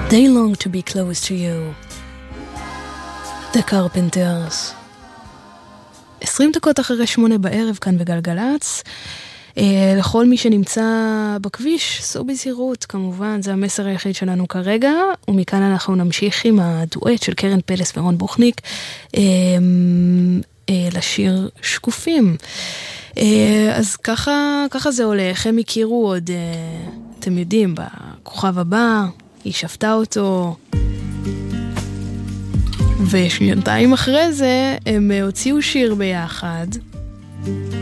They long to be close to you. The Carpenters. 20 דקות אחרי 8 בערב כאן בגלגלץ. לכל מי שנמצא בכביש, סעו בזהירות, כמובן, זה המסר היחיד שלנו כרגע, ומכאן אנחנו נמשיך עם הדואט של קרן פלס ורון בוכניק, לשיר שקופים. אז ככה זה הולך, הם הכירו עוד, אתם יודעים, בכוכב הבא, היא שפתה אותו, ושנתיים אחרי זה הם הוציאו שיר ביחד,